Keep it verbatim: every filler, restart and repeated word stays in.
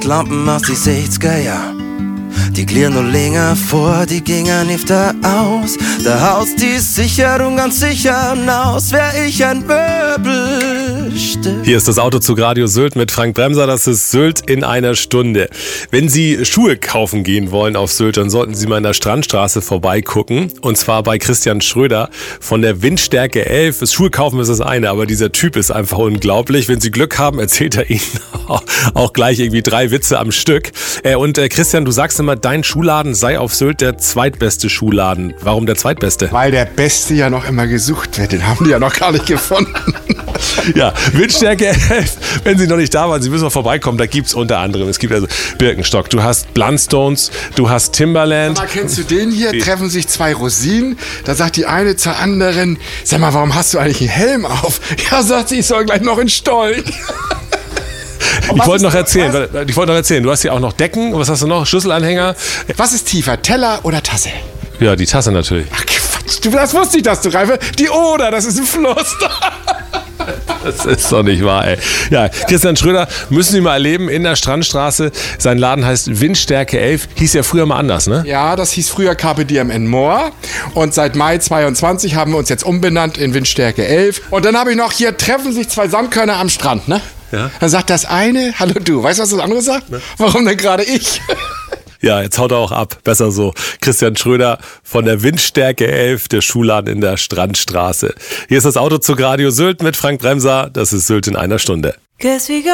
Lampen aus die sechziger Jahr. Die glieren nur länger vor, die gingen nicht da aus. Der Haus, die Sicherung ganz sicher aus, wär ich ein Möbelstück. Hier ist das Autozug Radio Sylt mit Frank Bremser, das ist Sylt in einer Stunde. Wenn Sie Schuhe kaufen gehen wollen auf Sylt, dann sollten Sie mal in der Strandstraße vorbeigucken. Und zwar bei Christian Schröder von der Windstärke elf. Das Schuhe kaufen ist das eine, aber dieser Typ ist einfach unglaublich. Wenn Sie Glück haben, erzählt er Ihnen auch gleich irgendwie drei Witze am Stück. Und äh, Christian, du sagst immer, dein Schuhladen sei auf Sylt der zweitbeste Schuhladen. Warum der zweitbeste? Weil der Beste ja noch immer gesucht wird. Den haben die ja noch gar nicht gefunden. Ja, Windstärke elf. Wenn Sie noch nicht da waren, Sie müssen mal vorbeikommen. Da gibt es unter anderem, es gibt also Birkenstock, du hast Blundstones, du hast Timberland. Sag mal, kennst du den hier? Treffen sich zwei Rosinen. Da sagt die eine zur anderen, sag mal, warum hast du eigentlich einen Helm auf? Ja, sagt sie, ich soll gleich noch in Stollen. Ich wollte noch erzählen, was? ich wollte noch erzählen, du hast hier auch noch Decken, was hast du noch? Schlüsselanhänger. Was ist tiefer, Teller oder Tasse? Ja, die Tasse natürlich. Ach Quatsch, du, das wusste ich, dass du Reife. Die Oder, das ist ein Fluss. Das ist doch nicht wahr, ey. Ja, Christian Schröder müssen Sie mal erleben in der Strandstraße. Sein Laden heißt Windstärke elf. Hieß ja früher mal anders, ne? Ja, das hieß früher Carpe Diem and More. Und seit Mai zweiundzwanzig haben wir uns jetzt umbenannt in Windstärke elf. Und dann habe ich noch, hier treffen sich zwei Sandkörner am Strand, ne? Ja. Dann sagt das eine, hallo du, weißt du, was das andere sagt? Ne? Warum denn gerade ich? Ja, jetzt haut er auch ab. Besser so. Christian Schröder von der Windstärke elf, der Schuhladen in der Strandstraße. Hier ist das Autozug Radio Sylt mit Frank Bremser. Das ist Sylt in einer Stunde.